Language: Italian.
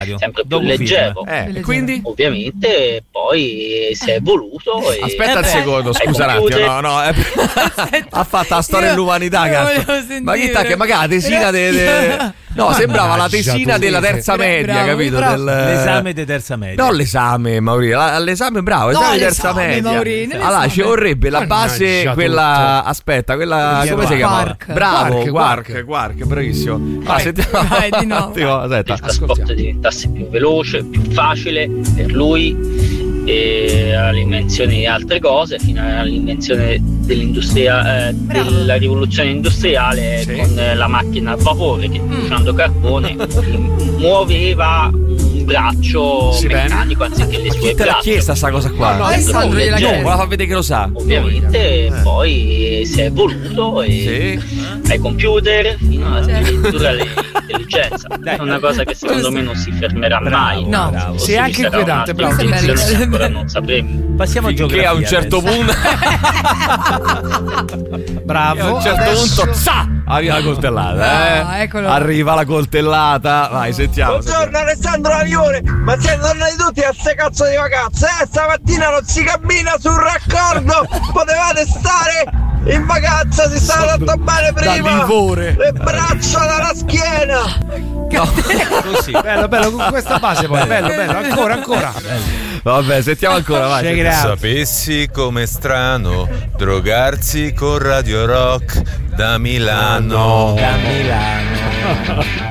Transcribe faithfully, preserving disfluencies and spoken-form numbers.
sempre più leggero. Eh, quindi? Ovviamente poi si è evoluto. E aspetta un eh secondo, scusa un attimo. No, no, eh, ha fatto la storia dell'umanità. Ma chi sta che magari la tesina de, de... No, ma sembrava la tesina della terza media, bravo, capito? Bravo. Del... L'esame di terza media. No, l'esame, Maurizio. L'esame, bravo, l'esame no, di terza media. Maurizio, allora, ci vorrebbe la base, oh, quella. Tutto. Aspetta, quella. Come si chiama? Bravo, Quark, Quark, bravissimo. Ah, sentiamo. Vai, di nuovo. Il trasporto diventasse più veloce, più facile per lui. E all'invenzione di altre cose fino all'invenzione dell'industria eh, della rivoluzione industriale, sì, con la macchina a vapore che mm. usando carbone muoveva un braccio sì, meccanico bene. Anziché le sue chi te l'ha chiesta sta cosa qua? No, Alessandro gliela chiede, fa vedere che lo sa. Ovviamente eh. poi si è evoluto e sì. ai computer fino addirittura all'intelligenza. È una cosa che secondo me non si fermerà mai. No, bravo. Sei anche inquietante, bravo. Ancora non sapremo. Passiamo a geografia. Che a un certo punto bravo. A un certo adesso... punto sa! Arriva la coltellata, eh? No, arriva la coltellata. Vai, sentiamo. Buongiorno sentiamo. Alessandro Ravione, ma siete tornati tutti a ste cazzo di vacanze? Eh, stamattina non si cammina sul raccordo. Potevate stare in vacanza, si stava tanto bene prima. Le braccia dalla schiena. No. Così, bello, bello, con questa base poi. Bello, bello, ancora, ancora. Bello. Vabbè, sentiamo ancora, vai. Sapessi com'è strano drogarsi con Radio Rock da Milano. Da Milano.